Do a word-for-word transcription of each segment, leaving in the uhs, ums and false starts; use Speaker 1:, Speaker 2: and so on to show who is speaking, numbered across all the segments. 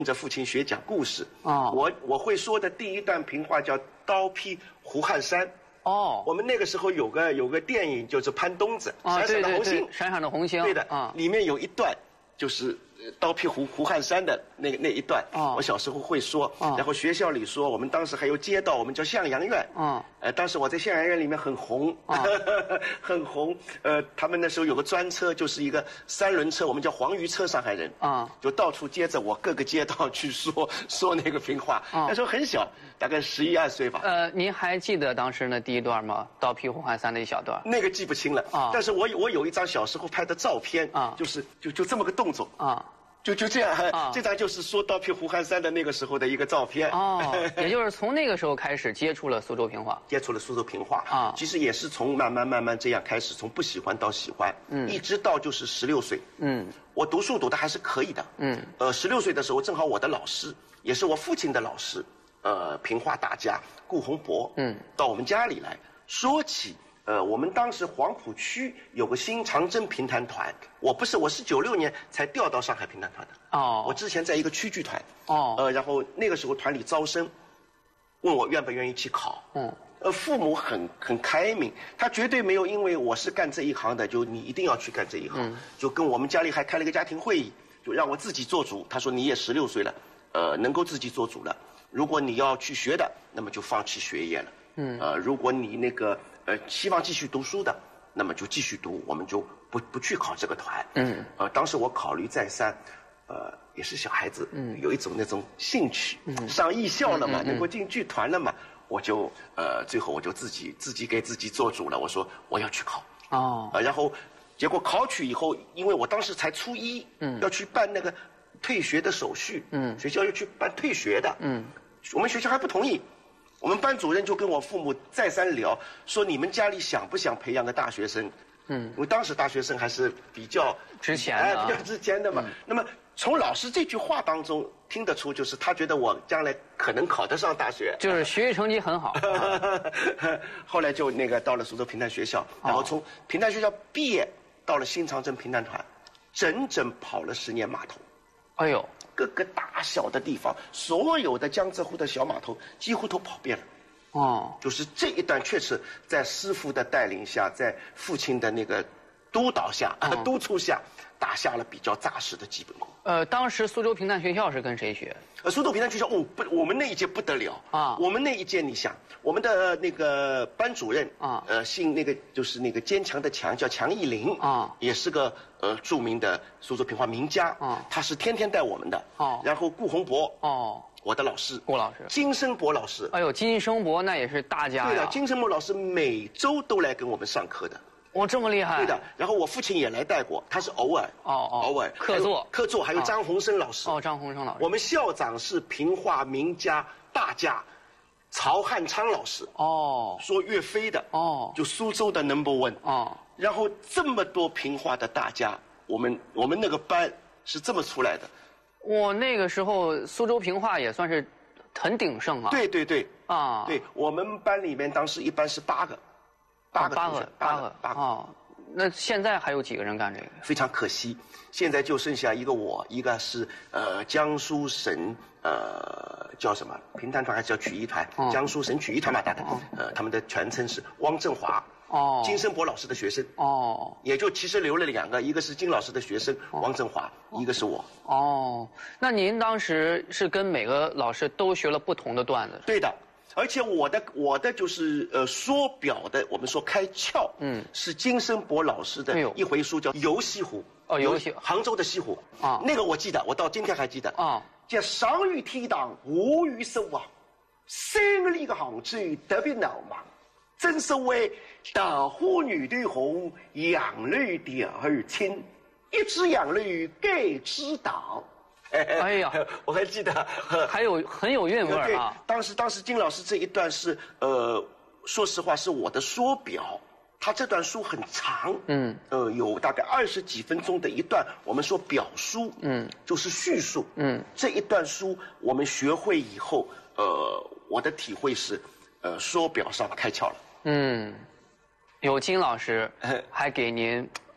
Speaker 1: 着父亲学讲故事。
Speaker 2: 哦，
Speaker 1: 我我会说的第一段评话叫《刀劈胡汉三》。
Speaker 2: 哦，
Speaker 1: 我们那个时候有个有个电影，就是潘冬子《闪闪的红星》，
Speaker 2: 闪闪的红星，
Speaker 1: 对的，
Speaker 2: 啊，
Speaker 1: 里面有一段就是刀劈胡胡汉三的那那一段。
Speaker 2: 哦，
Speaker 1: 我小时候会说，
Speaker 2: 哦，
Speaker 1: 然后学校里说，我们当时还有街道，我们叫向阳院。
Speaker 2: 嗯，
Speaker 1: 呃，当时我在向阳院里面很红，哦、很红。呃，他们那时候有个专车，就是一个三轮车，我们叫黄鱼车，上海人。啊、嗯，就到处接着我各个街道去说说那个评话。哦、那时候很小，大概十一二岁吧。
Speaker 2: 呃，您还记得当时那第一段吗？刀劈胡汉三的一小段。
Speaker 1: 那个记不清了。啊、哦，但是我我有一张小时候拍的照片。啊、哦，就是就就这么个动作。啊、哦。就就这样，啊、这张就是说刀劈胡汉三的那个时候的一个照片。
Speaker 2: 哦，也就是从那个时候开始接触了苏州评话，
Speaker 1: 接触了苏州评话啊，其实也是从慢慢慢慢这样开始，从不喜欢到喜欢，嗯，一直到就是十六岁，嗯，我读书读的还是可以的，嗯，呃，十六岁的时候正好我的老师也是我父亲的老师，呃，评话大家顾洪博，嗯，到我们家里来说起。呃，我们当时黄浦区有个新长征评弹团，我不是，我是九六年才调到上海评弹团的。哦，我之前在一个区剧团。哦，呃，然后那个时候团里招生，问我愿不愿意去考。嗯，呃，父母很很开明，他绝对没有因为我是干这一行的，就你一定要去干这一行。嗯，就跟我们家里还开了个家庭会议，就让我自己做主。他说你也十六岁了，呃，能够自己做主了。如果你要去学的，那么就放弃学业了。嗯，呃，如果你那个。呃，希望继续读书的，那么就继续读，我们就不不去考这个团。嗯，呃，当时我考虑再三，呃，也是小孩子，嗯，有一种那种兴趣，嗯，上艺校了嘛，嗯、能够进剧团了嘛，我就呃，最后我就自己自己给自己做主了，我说我要去考。哦，呃，然后结果考取以后，因为我当时才初一，嗯，要去办那个退学的手续，嗯，学校要去办退学的，嗯，我们学校还不同意。我们班主任就跟我父母再三聊，说你们家里想不想培养个大学生？嗯，因为当时大学生还是比较
Speaker 2: 值钱的、
Speaker 1: 哎，比较值钱的嘛。嗯、那么从老师这句话当中听得出，就是他觉得我将来可能考得上大学，
Speaker 2: 就是学习成绩很好。
Speaker 1: 后来就那个到了苏州评弹学校，然后从评弹学校毕业，到了新长征评弹团，整整跑了十年码头。
Speaker 2: 哎呦！
Speaker 1: 各个大小的地方，所有的江浙沪的小码头几乎都跑遍了。哦，就是这一段确实在师傅的带领下，在父亲的那个督导下、哦、督促下，打下了比较扎实的基本功。
Speaker 2: 呃，当时苏州评弹学校是跟谁学？
Speaker 1: 呃，苏州评弹学校，哦不，我们那一届不得了啊！我们那一届，你想，我们的那个班主任啊，呃，姓那个就是那个坚强的强，叫强义林啊，也是个呃著名的苏州评话名家啊，他是天天带我们的。哦，然后顾洪博哦。我的老师，
Speaker 2: 顾老师，
Speaker 1: 金生博老师。
Speaker 2: 哎呦，金生博那也是大家呀。
Speaker 1: 对的，金生博老师每周都来跟我们上课的。
Speaker 2: 哦，这么厉害。
Speaker 1: 对的，然后我父亲也来带过，他是偶尔。哦哦。偶尔。
Speaker 2: 客座。
Speaker 1: 客座，还有张鸿生老师。
Speaker 2: 哦，张鸿生老师。
Speaker 1: 我们校长是评话名家大家曹汉昌老师。哦。说岳飞的。哦。就苏州的 number one。哦。然后这么多评话的大家，我们我们那个班是这么出来的。
Speaker 2: 我那个时候苏州评话也算是很鼎盛啊。
Speaker 1: 对对对啊，对我们班里面当时一般是八个，
Speaker 2: 八个八个八个八个哦。那现在还有几个人干这个？
Speaker 1: 非常可惜，现在就剩下一个我，一个是呃江苏省呃叫什么评弹团还是叫曲艺团？哦、江苏省曲艺团嘛，大概、哦、呃他们的全称是汪振华。哦，金生博老师的学生哦，也就其实留了两个，一个是金老师的学生、哦、王振华，一个是我。
Speaker 2: 哦，那您当时是跟每个老师都学了不同的段子？
Speaker 1: 对的，而且我的我的就是呃说表的，我们说开窍，嗯，是金生博老师的一回书叫《游西湖》。
Speaker 2: 哦，游西
Speaker 1: 杭州的西湖啊，那个我记得，我到今天还记得啊。叫上于天堂，下于守望，三个里个杭州特别闹忙。正所谓大花女对红，杨柳第二青，一枝杨柳各枝倒。
Speaker 2: 哎呀，
Speaker 1: 我还记得，
Speaker 2: 还有很有韵味啊。
Speaker 1: 对，当时当时金老师这一段是呃，说实话是我的说表，他这段书很长，嗯，呃，有大概二十几分钟的一段，我们说表书，嗯，就是叙述，嗯，这一段书我们学会以后，呃，我的体会是，呃，说表上开窍了。
Speaker 2: 嗯，有金老师还给您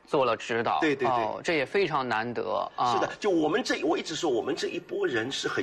Speaker 2: 做了指导。
Speaker 1: 对对对，
Speaker 2: 哦，这也非常难得啊。
Speaker 1: 是的，就我们这我一直说我们这一波人是很